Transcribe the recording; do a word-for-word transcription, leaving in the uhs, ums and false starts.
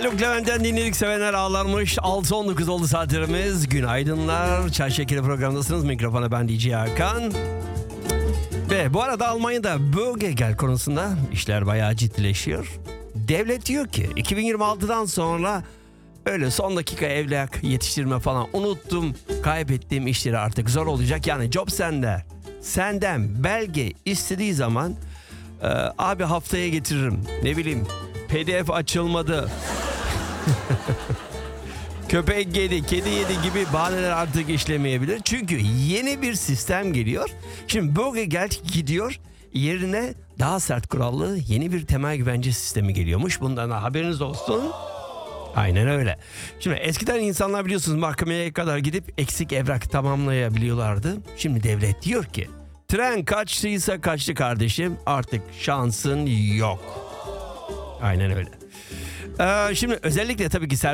Haluk Levent'ten dinledik, sevenler ağlarmış. altı on dokuz oldu saatlerimiz. Günaydınlar. Çay Şekeri programındasınız. Mikrofona ben D J Hakan. Ve bu arada Almanya'da Bürgergeld konusunda işler bayağı ciddileşiyor. Devlet diyor ki iki bin yirmi altıdan sonra öyle son dakika evliyak yetiştirme falan unuttum. Kaybettiğim işleri artık zor olacak. Yani Job Center senden belge istediği zaman e, abi haftaya getiririm. Ne bileyim P D F açılmadı. Köpek yedi, kedi yedi gibi bahaneler artık işlemeyebilir. Çünkü yeni bir sistem geliyor. Şimdi Bürgergeld gidiyor, yerine daha sert kurallı yeni bir temel güvence sistemi geliyormuş. Bundan da haberiniz olsun. Aynen öyle. Şimdi eskiden insanlar biliyorsunuz mahkemeye kadar gidip eksik evrak tamamlayabiliyorlardı. Şimdi devlet diyor ki tren kaçtıysa kaçtı kardeşim, artık şansın yok. Aynen öyle. Ee, şimdi özellikle tabii ki